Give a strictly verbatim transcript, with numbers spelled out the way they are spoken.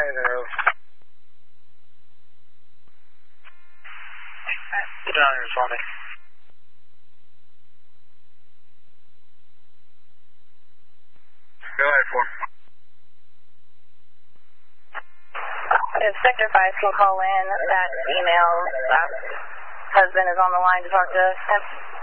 Negative. Get down here for me. Go ahead, four. If Sector five can call in, that email, uh, husband is on the line to talk to him.